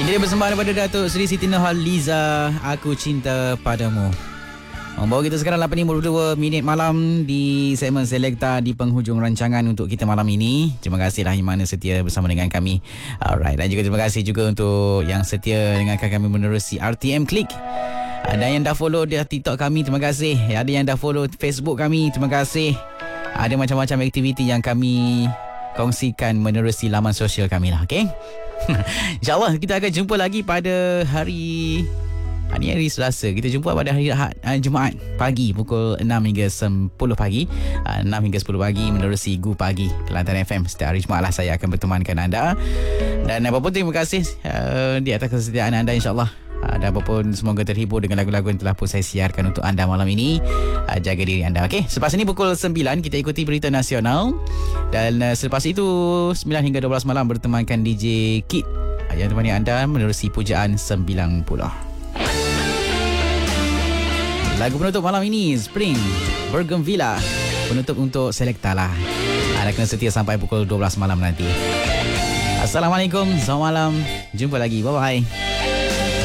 Ini dia persembahan daripada Datuk Seri Siti Nurhaliza, Aku Cinta Padamu. Membawa kita sekarang 8.52 minit malam di segmen Selekta di penghujung rancangan untuk kita malam ini. Terima kasihlah yang mana setia bersama dengan kami. Alright, dan juga terima kasih juga untuk yang setia dengarkan kami menerusi RTM Klik. Ada yang dah follow dia TikTok kami, terima kasih. Ada yang dah follow Facebook kami, terima kasih. Ada macam-macam aktiviti yang kami kongsikan menerusi laman sosial kami lah, okey? InsyaAllah kita akan jumpa lagi pada hari Selasa. Kita jumpa pada hari Jumaat pagi pukul 6 hingga 10 pagi. 6 hingga 10 pagi menerusi Gu Pagi Kelantan FM. Setiap hari Jumaat lah saya akan bertemankan anda. Dan apapun terima kasih di atas kesetiaan anda, insyaAllah. Dan apapun semoga terhibur dengan lagu-lagu yang telah pun saya siarkan untuk anda malam ini. Jaga diri anda, okey? Selepas ini pukul 9 kita ikuti berita nasional. Dan selepas itu 9 hingga 12 malam bertemankan DJ Kid yang temani anda menerusi Pujaan 90. Lagu penutup malam ini Spring Bougainvillea, penutup untuk Selekta lah. Anda kena setia sampai pukul 12 malam nanti. Assalamualaikum, selamat malam. Jumpa lagi, bye-bye.